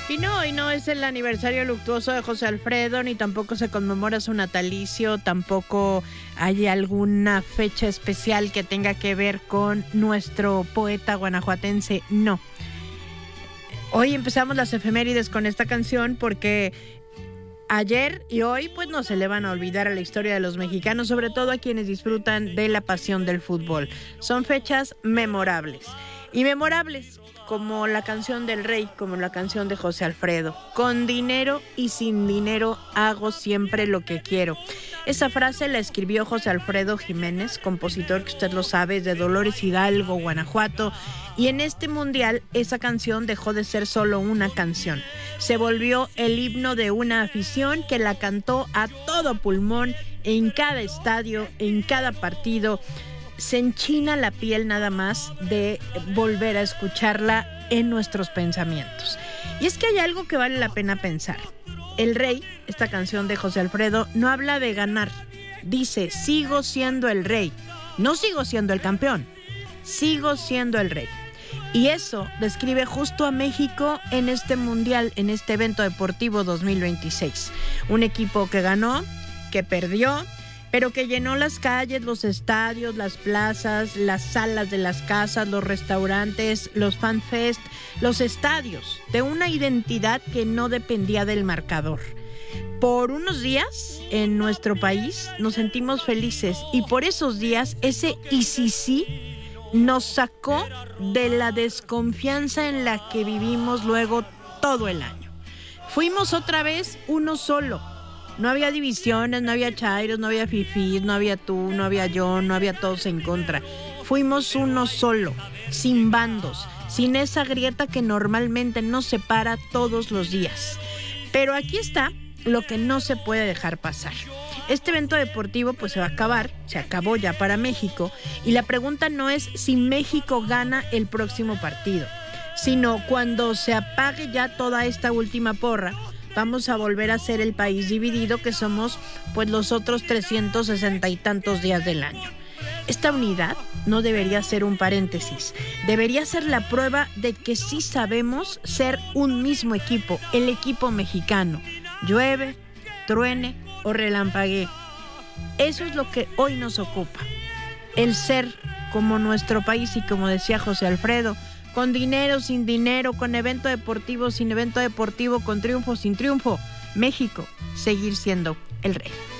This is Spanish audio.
Y no es el aniversario luctuoso de José Alfredo, ni tampoco se conmemora su natalicio, tampoco hay alguna fecha especial que tenga que ver con nuestro poeta guanajuatense, no. Hoy empezamos las efemérides con esta canción porque ayer y hoy pues no se le van a olvidar a la historia de los mexicanos, sobre todo a quienes disfrutan de la pasión del fútbol. Son fechas memorables. Y memorables como la canción del Rey, como la canción de José Alfredo. Con dinero y sin dinero hago siempre lo que quiero. Esa frase la escribió José Alfredo Jiménez, compositor que usted lo sabe, de Dolores Hidalgo, Guanajuato. Y en este mundial esa canción dejó de ser solo una canción. Se volvió el himno de una afición que la cantó a todo pulmón en cada estadio, en cada partido. Se enchina la piel nada más de volver a escucharla en nuestros pensamientos. Y es que hay algo que vale la pena pensar. El Rey, esta canción de José Alfredo, no habla de ganar. Dice, sigo siendo el rey. No sigo siendo el campeón, sigo siendo el rey. Y eso describe justo a México en este mundial, en este evento deportivo 2026. Un equipo que ganó, que perdió, pero que llenó las calles, los estadios, las plazas, las salas de las casas, los restaurantes, los fanfest, los estadios, de una identidad que no dependía del marcador. Por unos días en nuestro país nos sentimos felices y por esos días ese y sí nos sacó de la desconfianza en la que vivimos luego todo el año. Fuimos otra vez uno solo. No había divisiones, no había chairos, no había fifís, no había tú, no había yo, no había todos en contra. Fuimos uno solo, sin bandos, sin esa grieta que normalmente nos separa todos los días. Pero aquí está lo que no se puede dejar pasar. Este evento deportivo pues se va a acabar, se acabó ya para México, y la pregunta no es si México gana el próximo partido, sino cuando se apague ya toda esta última porra, vamos a volver a ser el país dividido que somos pues los otros 360 y tantos días del año. Esta unidad no debería ser un paréntesis, debería ser la prueba de que sí sabemos ser un mismo equipo, el equipo mexicano. Llueve, truene o relampaguee. Eso es lo que hoy nos ocupa. El ser como nuestro país y como decía José Alfredo, con dinero, sin dinero, con evento deportivo, sin evento deportivo, con triunfo, sin triunfo. México, seguir siendo el rey.